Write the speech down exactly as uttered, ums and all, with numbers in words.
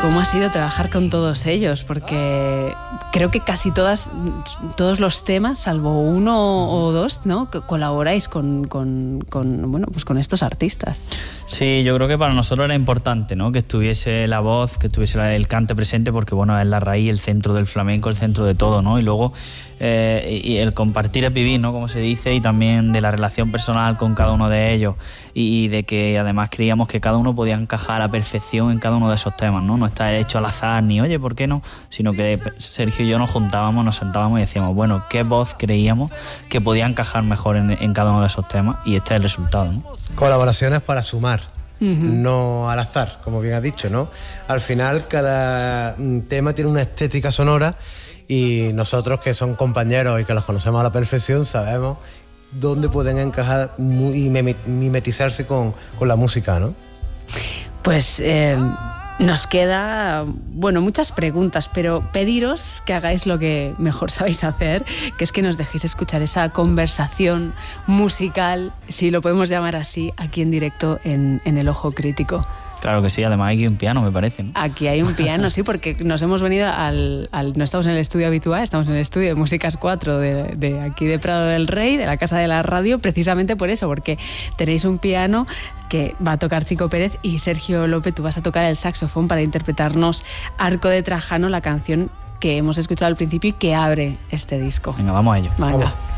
cómo ha sido trabajar con todos ellos, porque creo que casi todas, todos los temas, salvo uno o dos, ¿no?, que colaboráis con, con, con, bueno, pues con estos artistas. Sí, yo creo que para nosotros era importante, ¿no?, que estuviese la voz, que estuviese el cante presente, porque bueno, es la raíz, el centro del flamenco, el centro de todo, ¿no? Y luego eh, y el compartir es vivir, ¿no?, como se dice, y también de la relación personal con cada uno de ellos, y, y de que además creíamos que cada uno podía encajar a la perfección en cada uno de esos temas, ¿no? No está hecho al azar ni, oye, ¿por qué no? Sino que Sergio y yo nos juntábamos, nos sentábamos y decíamos, bueno, ¿qué voz creíamos que podía encajar mejor en, en cada uno de esos temas? Y este es el resultado, ¿no? Colaboraciones para sumar, Uh-huh. no al azar, como bien has dicho, ¿no? Al final cada tema tiene una estética sonora y nosotros, que son compañeros y que los conocemos a la perfección, sabemos dónde pueden encajar y mimetizarse con, con la música, ¿no? Pues eh, nos queda, bueno, muchas preguntas, pero pediros que hagáis lo que mejor sabéis hacer, que es que nos dejéis escuchar esa conversación musical, si lo podemos llamar así, aquí en directo en, en El Ojo Crítico. Claro que sí, además hay un piano, me parece, ¿no? Aquí hay un piano, sí, porque nos hemos venido al, al... No estamos en el estudio habitual, estamos en el estudio de Músicas cuatro de, de aquí de Prado del Rey, de la Casa de la Radio, precisamente por eso, porque tenéis un piano que va a tocar Chico Pérez y Sergio López, tú vas a tocar el saxofón para interpretarnos Arco de Trajano, la canción que hemos escuchado al principio y que abre este disco. Venga, vamos a ello. Venga. Vamos.